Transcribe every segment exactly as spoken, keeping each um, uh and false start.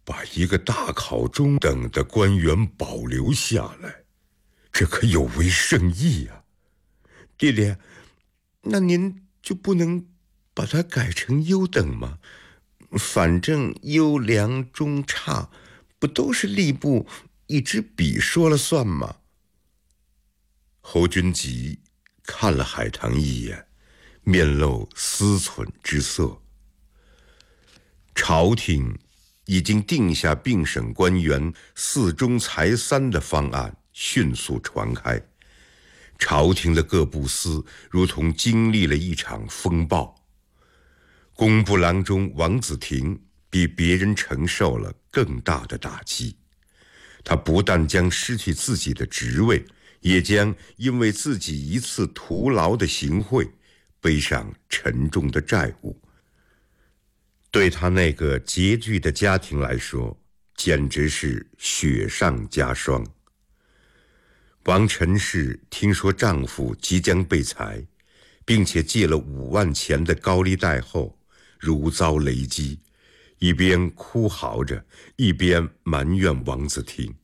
把一个大考中等的官员保留下来，这可有违圣意啊！爹爹，那您就不能把它改成优等吗？反正优良中差，不都是吏部一支笔说了算吗？侯君集看了海棠一眼，面露思忖之色。朝廷已经定下并省官员四中才三的方案，迅速传开。朝廷的各部司如同经历了一场风暴。工部郎中王子廷比别人承受了更大的打击，他不但将失去自己的职位，也将因为自己一次徒劳的行贿背上沉重的债务。对他那个拮据的家庭来说，简直是雪上加霜。王陈氏听说丈夫即将被裁，并且借了五万钱的高利贷后，如遭雷击，一边哭嚎着，一边埋怨王子廷：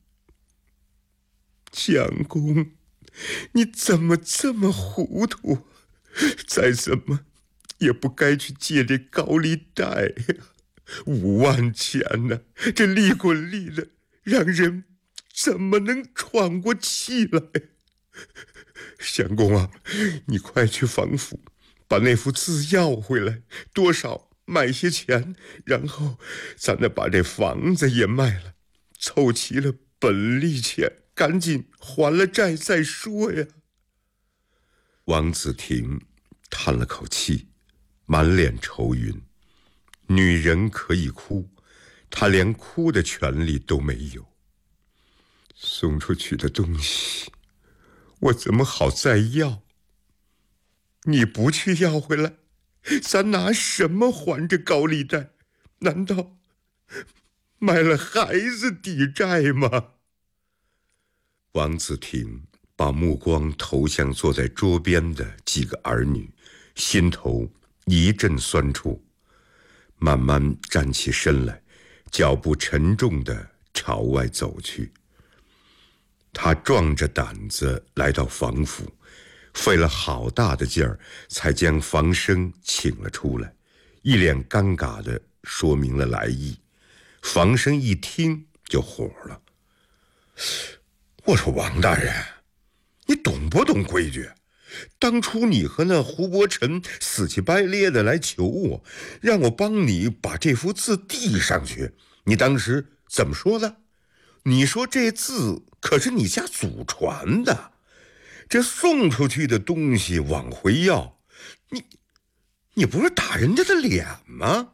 相公，你怎么这么糊涂？再怎么也不该去借这高利贷呀！五万钱呢，这利滚利的，让人怎么能喘过气来？相公啊，你快去房府把那幅字要回来，多少卖些钱，然后咱得把这房子也卖了，凑齐了本利钱，赶紧还了债再说呀。王子廷叹了口气，满脸愁云。女人可以哭，她连哭的权利都没有。送出去的东西，我怎么好再要？你不去要回来，咱拿什么还这高利贷？难道卖了孩子抵债吗？王子廷把目光投向坐在桌边的几个儿女，心头一阵酸楚，慢慢站起身来，脚步沉重地朝外走去。他壮着胆子来到房府，费了好大的劲儿才将房生请了出来，一脸尴尬地说明了来意。房生一听就火了：我说王大人，你懂不懂规矩？当初你和那胡伯臣死乞白咧的来求我，让我帮你把这幅字递上去，你当时怎么说的？你说这字可是你家祖传的，这送出去的东西往回要，你你不是打人家的脸吗？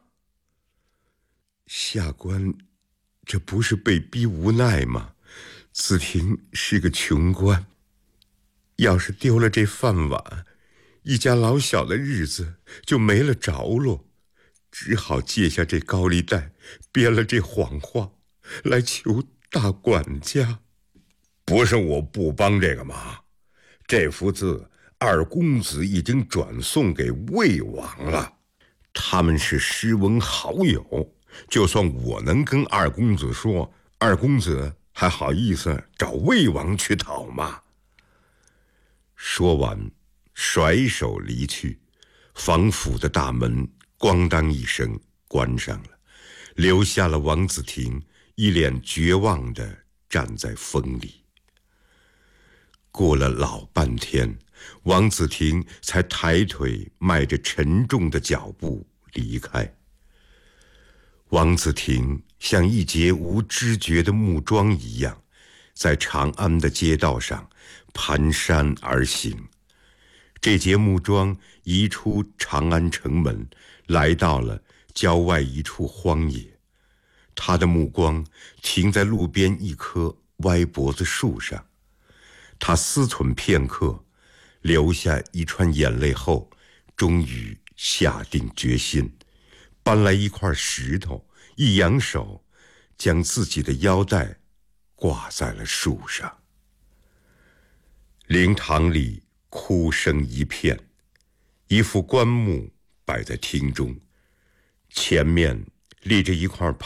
下官这不是被逼无奈吗？子廷是个穷官，要是丢了这饭碗，一家老小的日子就没了着落，只好借下这高利贷，编了这谎话来求大管家。不是我不帮这个忙，这幅字二公子已经转送给魏王了，他们是诗文好友，就算我能跟二公子说，二公子还好意思找魏王去讨吗？说完甩手离去，房府的大门咣当一声关上了，留下了王子廷一脸绝望地站在风里。过了老半天，王子廷才抬腿迈着沉重的脚步离开。王子廷像一截无知觉的木桩一样，在长安的街道上蹒跚而行。这节木桩移出长安城门，来到了郊外一处荒野。他的目光停在路边一棵歪脖子树上，他思忖片刻，流下一串眼泪后，终于下定决心，搬来一块石头，一扬手，将自己的腰带挂在了树上。灵堂里哭声一片，一副棺木摆在厅中，前面立着一块